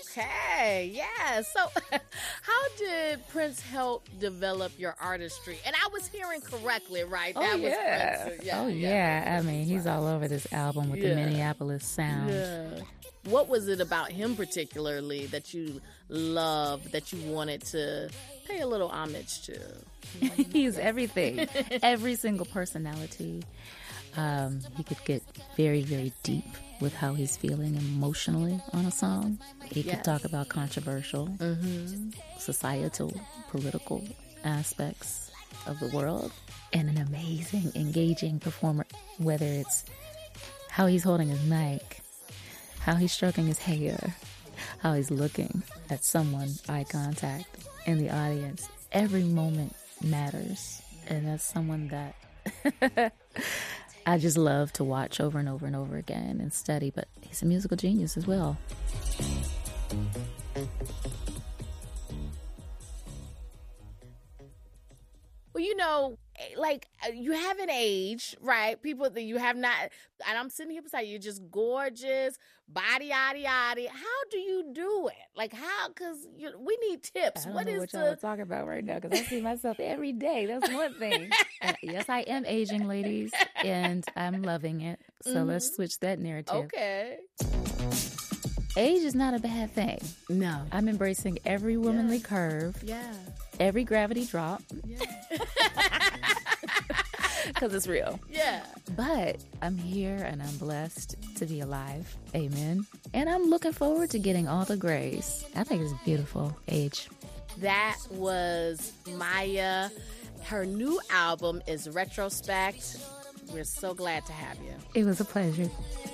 Okay, yeah. So, how did Prince help develop your artistry? And I was hearing correctly, right? Oh, That yeah. was Prince. Oh, yeah. I mean, he's all over this album with the Minneapolis sound. Yeah. What was it about him particularly that you loved, that you wanted to pay a little homage to? He's everything. Every single personality. He could get very, very deep with how he's feeling emotionally on a song. He could talk about controversial, societal, political aspects of the world. And an amazing, engaging performer, whether it's how he's holding his mic, how he's stroking his hair, how he's looking at someone, eye contact in the audience. Every moment matters. And that's someone that I just love to watch over and over and over again and study. But he's a musical genius as well. Well, you know, like, you haven't aged, right? People that you have not, and I'm sitting here beside you, you're just gorgeous, body, yaddy, yaddy. How do you do it? Like, how? Because we need tips. I don't know what y'all are talking about right now, because I see myself every day. That's one thing. Yes, I am aging, ladies, and I'm loving it. So let's switch that narrative. Okay. Age is not a bad thing. No. I'm embracing every womanly curve. Yeah. Every gravity drop. Yeah. Because it's real. Yeah. But I'm here and I'm blessed to be alive. Amen. And I'm looking forward to getting all the grace. I think it's beautiful. Age. That was Maya. Her new album is Retrospect. We're so glad to have you. It was a pleasure.